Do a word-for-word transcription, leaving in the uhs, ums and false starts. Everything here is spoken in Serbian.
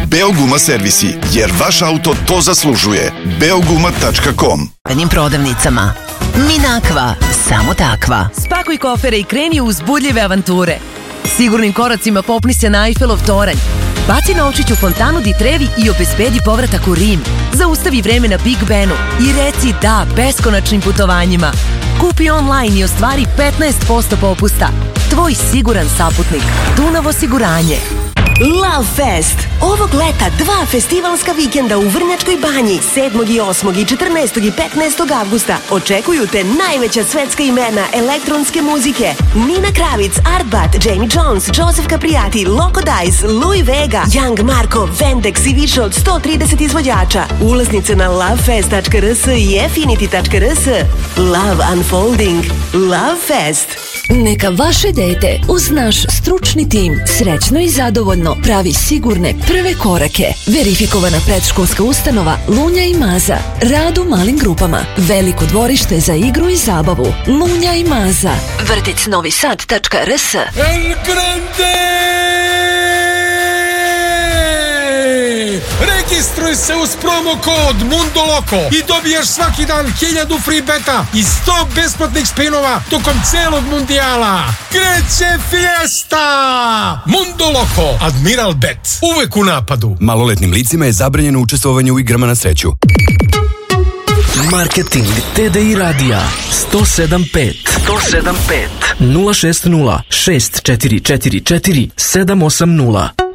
Beoguma servisi, jer vaš auto to zaslužuje. beoguma tačka com. Prodavnicama Minakva, samo takva. Spakuj kofere i kreni u uzbudljive avanture. Sigurnim koracima popni se na Eiffelov toranj. Baci novčić u fontanu di Trevi i obezbedi povratak u Rim. Zaustavi vreme na Big Benu i reci da beskonačnim putovanjima. Kupi online i ostvari petnaest posto popusta. Tvoj siguran saputnik. Dunav osiguranje. Love Fest. Ovog leta dva festivalska vikenda u Vrnjačkoj banji sedmog i osmog i četrnaestog i petnaestog avgusta. Očekuju te najveća svetska imena elektronske muzike. Nina Kravic, Artbat, Jamie Jones, Joseph Capriati, Loco Dice, Louis Vega, Young Marko, Vendex i više od sto trideset izvođača. Ulaznice na lovefest tačka rs i affinity tačka rs. Love Unfolding. Love Fest. Neka vaše dete uz naš stručni tim srećno i zadovoljno pravi sigurne prve korake. Verifikovana predškolska ustanova Lunja i Maza. Rad u malim grupama. Veliko dvorište za igru i zabavu. Lunja i Maza. vrtic novi sad tačka rs. El Grande! Registruj se uz promo kod Mundo Loco i dobijaš svaki dan hiljadu free beta i sto besplatnih spinova tokom celog mundijala. Kreće fiesta! Mundo Loco, Admiral Bet, uvek u napadu. Maloletnim licima je zabranjeno učestvovanje u igrama na sreću. Marketing T D I radija sto sedam pet sto sedam pet nula šest nula šest četiri četiri četiri sedam osam nula.